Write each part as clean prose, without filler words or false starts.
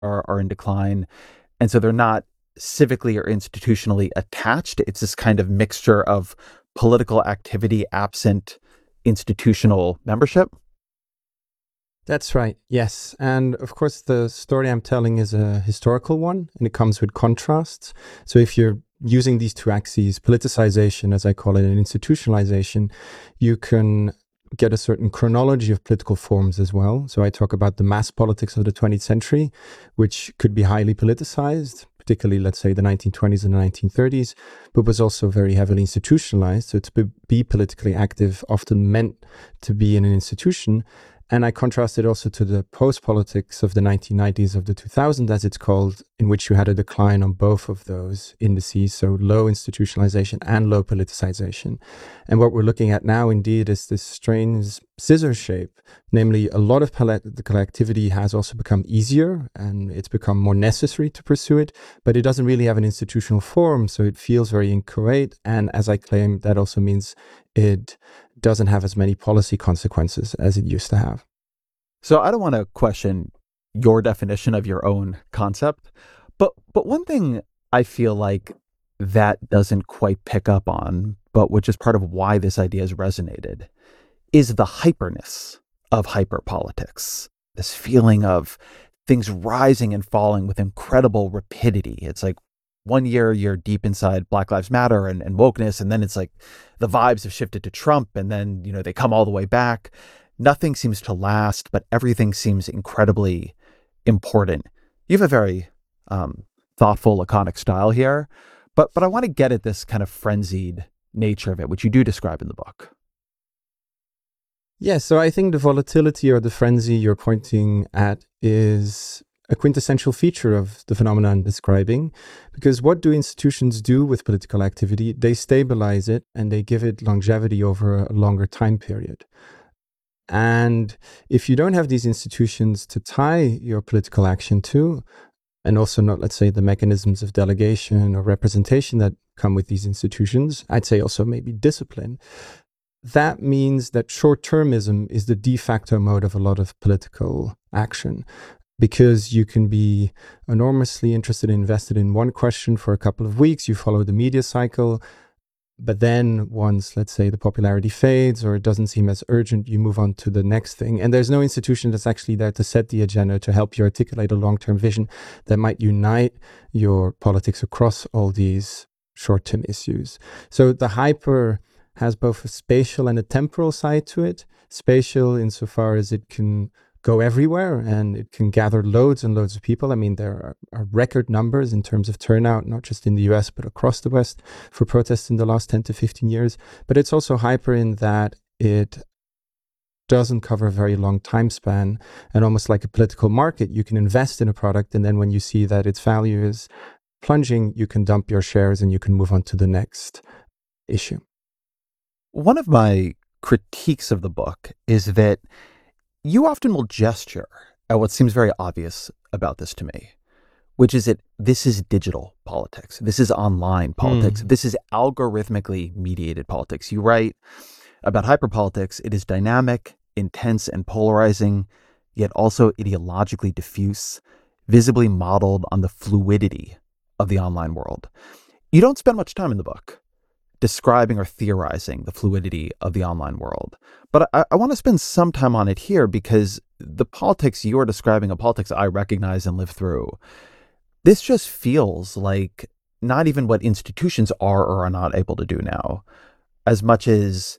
are in decline. And so they're not civically or institutionally attached. It's this kind of mixture of political activity absent institutional membership. That's right, yes. And of course, the story I'm telling is a historical one, and it comes with contrasts. So if you're using these two axes, politicization, as I call it, and institutionalization, you can get a certain chronology of political forms as well. So I talk about the mass politics of the 20th century, which could be highly politicized, particularly, let's say, the 1920s and the 1930s, but was also very heavily institutionalized. So to be politically active often meant to be in an institution. And I contrast it also to the post-politics of the 1990s, of the 2000s, as it's called, in which you had a decline on both of those indices, so low institutionalization and low politicization. And what we're looking at now, indeed, is this strange scissor shape, namely a lot of political activity has also become easier, and it's become more necessary to pursue it, but it doesn't really have an institutional form, so it feels very inchoate. And as I claim, that also means it doesn't have as many policy consequences as it used to have. So I don't want to question your definition of your own concept, but one thing I feel like that doesn't quite pick up on, but which is part of why this idea has resonated, is the hyperness of hyperpolitics. This feeling of things rising and falling with incredible rapidity. It's like one year you're deep inside Black Lives Matter and wokeness, and then it's like the vibes have shifted to Trump, and then, they come all the way back. Nothing seems to last, but everything seems incredibly important. You have a very thoughtful, laconic style here, but I want to get at this kind of frenzied nature of it, which you do describe in the book. Yeah, so I think the volatility or the frenzy you're pointing at is a quintessential feature of the phenomenon I'm describing, because what do institutions do with political activity? They stabilize it and they give it longevity over a longer time period. And if you don't have these institutions to tie your political action to, and also not, let's say, the mechanisms of delegation or representation that come with these institutions, I'd say also maybe discipline, that means that short-termism is the de facto mode of a lot of political action. Because you can be enormously interested and invested in one question for a couple of weeks, you follow the media cycle, but then once, let's say, the popularity fades or it doesn't seem as urgent, you move on to the next thing. And there's no institution that's actually there to set the agenda, to help you articulate a long-term vision that might unite your politics across all these short-term issues. So the hyper has both a spatial and a temporal side to it. Spatial insofar as it can go everywhere and it can gather loads and loads of people. I mean, there are record numbers in terms of turnout, not just in the US, but across the West for protests in the last 10 to 15 years. But it's also hyper in that it doesn't cover a very long time span, and almost like a political market, you can invest in a product, and then when you see that its value is plunging, you can dump your shares and you can move on to the next issue. One of my critiques of the book is that you often will gesture at what seems very obvious about this to me, which is that this is digital politics. This is online politics. This is algorithmically mediated politics. You write about hyperpolitics. It is dynamic, intense, and polarizing, yet also ideologically diffuse, visibly modeled on the fluidity of the online world. You don't spend much time in the book describing or theorizing the fluidity of the online world. But I want to spend some time on it here, because the politics you're describing, a politics I recognize and live through, this just feels like not even what institutions are or are not able to do now, as much as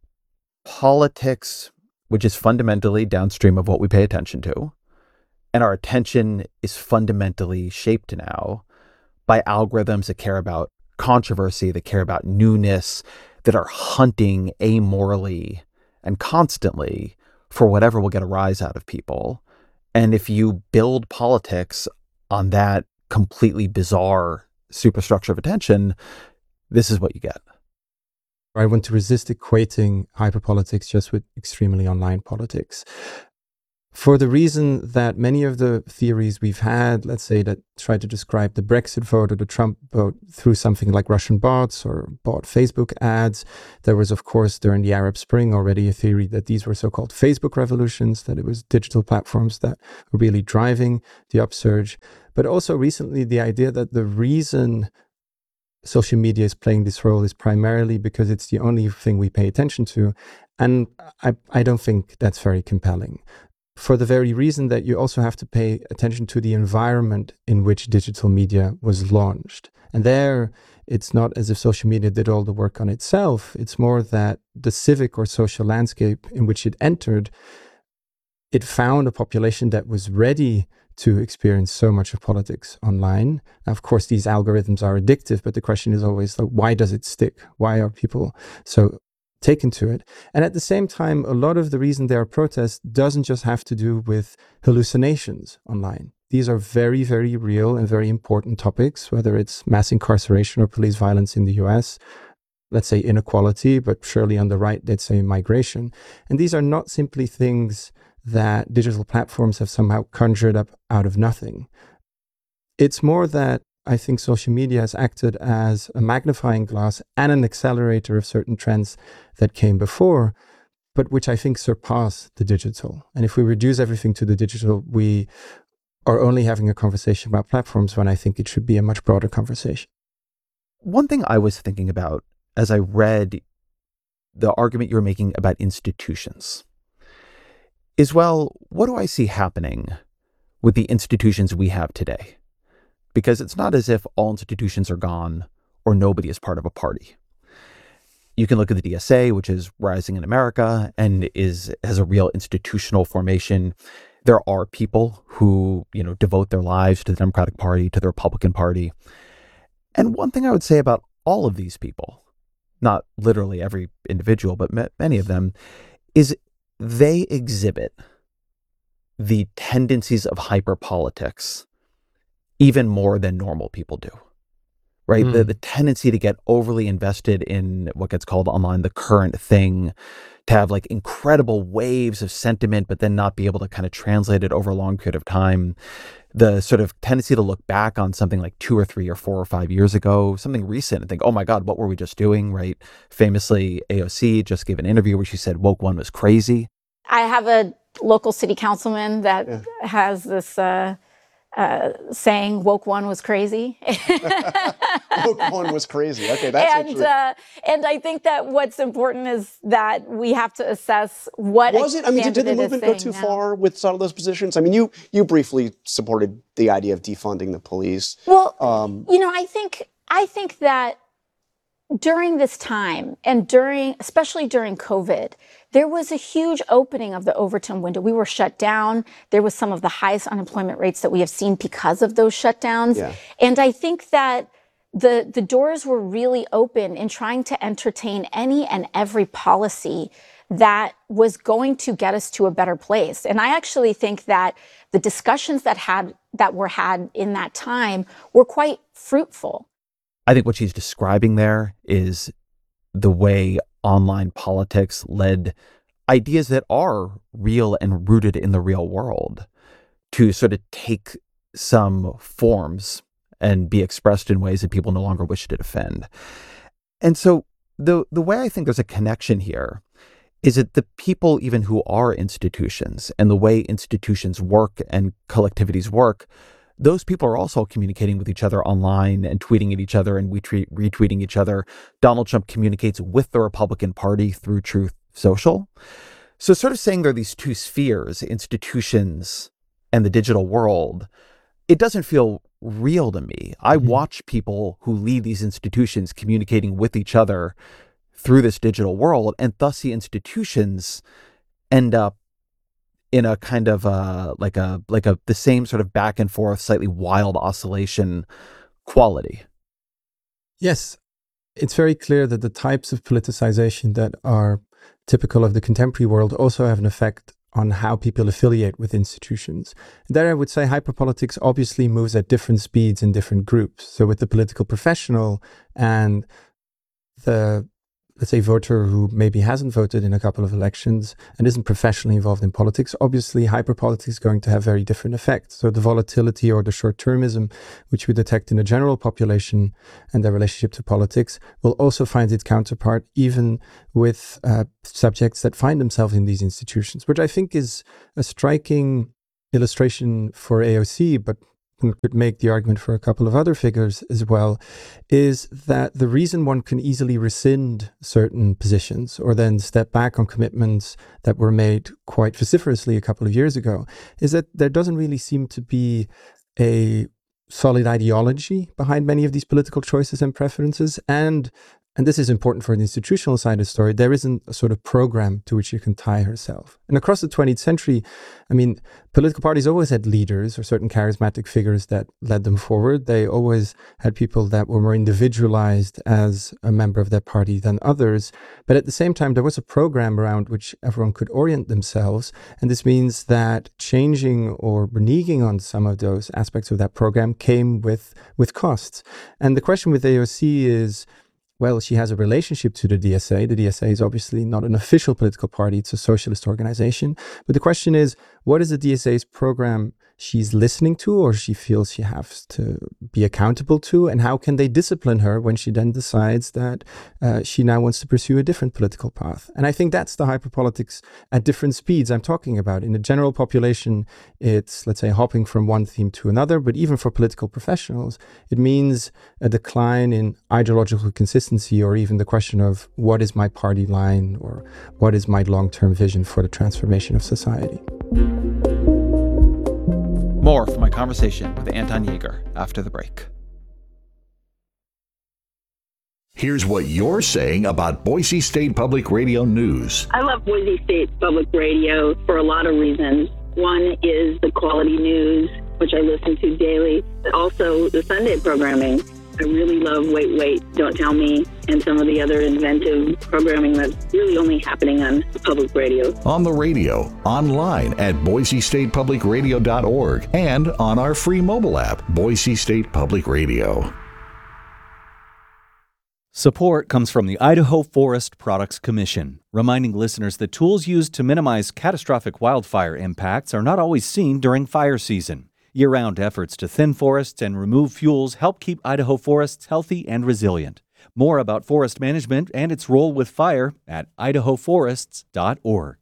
politics, which is fundamentally downstream of what we pay attention to. And our attention is fundamentally shaped now by algorithms that care about controversy, that care about newness, that are hunting amorally and constantly for whatever will get a rise out of people. And if you build politics on that completely bizarre superstructure of attention, this is what you get. I want to resist equating hyperpolitics just with extremely online politics. For the reason that many of the theories we've had, let's say, that try to describe the Brexit vote or the Trump vote through something like Russian bots or bot Facebook ads, there was, of course, during the Arab Spring already a theory that these were so-called Facebook revolutions, that it was digital platforms that were really driving the upsurge. But also recently, the idea that the reason social media is playing this role is primarily because it's the only thing we pay attention to. And I don't think that's very compelling, for the very reason that you also have to pay attention to the environment in which digital media was launched. And there, it's not as if social media did all the work on itself. It's more that the civic or social landscape in which it entered, it found a population that was ready to experience so much of politics online. Now, of course, these algorithms are addictive, but the question is always, like, why does it stick? Why are people so taken to it? And at the same time, a lot of the reason there are protests doesn't just have to do with hallucinations online. These are very, very real and very important topics, whether it's mass incarceration or police violence in the US, let's say inequality, but surely on the right, they'd say migration. And these are not simply things that digital platforms have somehow conjured up out of nothing. It's more that I think social media has acted as a magnifying glass and an accelerator of certain trends that came before, but which I think surpass the digital. And if we reduce everything to the digital, we are only having a conversation about platforms when I think it should be a much broader conversation. One thing I was thinking about as I read the argument you were making about institutions is, well, what do I see happening with the institutions we have today? Because it's not as if all institutions are gone or nobody is part of a party. You can look at the DSA, which is rising in America and has a real institutional formation. There are people who, devote their lives to the Democratic Party, to the Republican Party. And one thing I would say about all of these people, not literally every individual, but many of them, is they exhibit the tendencies of hyperpolitics even more than normal people do, right? The tendency to get overly invested in what gets called online the current thing, to have like incredible waves of sentiment, but then not be able to kind of translate it over a long period of time. The sort of tendency to look back on something like 2 or 3 or 4 or 5 years ago, something recent, and think, oh my God, what were we just doing, right? Famously, AOC just gave an interview where she said woke one was crazy. I have a local city councilman that has this saying, woke one was crazy. Woke one was crazy. Okay, that's and I think that what's important is that we have to assess what was it. I mean, did the movement go too far with some of those positions? I mean, you briefly supported the idea of defunding the police. Well, I think that during this time and especially during COVID, there was a huge opening of the Overton window. We were shut down. There was some of the highest unemployment rates that we have seen because of those shutdowns. Yeah. And I think that the doors were really open in trying to entertain any and every policy that was going to get us to a better place. And I actually think that the discussions that were had in that time were quite fruitful. I think what she's describing there is the way online politics led ideas that are real and rooted in the real world to sort of take some forms and be expressed in ways that people no longer wish to defend. And so the way I think there's a connection here is that the people even who are institutions and the way institutions work and collectivities work, those people are also communicating with each other online and tweeting at each other and retweeting each other. Donald Trump communicates with the Republican Party through Truth Social. So sort of saying there are these two spheres, institutions and the digital world, it doesn't feel real to me. I watch people who lead these institutions communicating with each other through this digital world, and thus the institutions end up in a kind of the same sort of back and forth, slightly wild oscillation quality. Yes, it's very clear that the types of politicization that are typical of the contemporary world also have an effect on how people affiliate with institutions. There I would say hyperpolitics obviously moves at different speeds in different groups. So with the political professional and the let's say, voter who maybe hasn't voted in a couple of elections and isn't professionally involved in politics, obviously hyperpolitics is going to have very different effects. So the volatility or the short-termism, which we detect in the general population and their relationship to politics, will also find its counterpart even with subjects that find themselves in these institutions, which I think is a striking illustration for AOC, but one could make the argument for a couple of other figures as well, is that the reason one can easily rescind certain positions or then step back on commitments that were made quite vociferously a couple of years ago is that there doesn't really seem to be a solid ideology behind many of these political choices and preferences. And this is important for the institutional side of the story, there isn't a sort of program to which you can tie herself. And across the 20th century, I mean, political parties always had leaders or certain charismatic figures that led them forward. They always had people that were more individualized as a member of their party than others. But at the same time, there was a program around which everyone could orient themselves. And this means that changing or reneging on some of those aspects of that program came with costs. And the question with AOC is, well, she has a relationship to the DSA. The DSA is obviously not an official political party. It's a socialist organization. But the question is, what is the DSA's program she's listening to or she feels she has to be accountable to? And how can they discipline her when she then decides that she now wants to pursue a different political path? And I think that's the hyperpolitics at different speeds I'm talking about. In the general population, it's, let's say, hopping from one theme to another. But even for political professionals, it means a decline in ideological consistency or even the question of what is my party line or what is my long-term vision for the transformation of society. More from my conversation with Anton Jaeger after the break. Here's what you're saying about Boise State Public Radio News. I love Boise State Public Radio for a lot of reasons. One is the quality news, which I listen to daily, but also the Sunday programming. I really love Wait, Don't Tell Me, and some of the other inventive programming that's really only happening on public radio. On the radio, online at boisestatepublicradio.org, and on our free mobile app, Boise State Public Radio. Support comes from the Idaho Forest Products Commission, reminding listeners that tools used to minimize catastrophic wildfire impacts are not always seen during fire season. Year-round efforts to thin forests and remove fuels help keep Idaho forests healthy and resilient. More about forest management and its role with fire at idahoforests.org.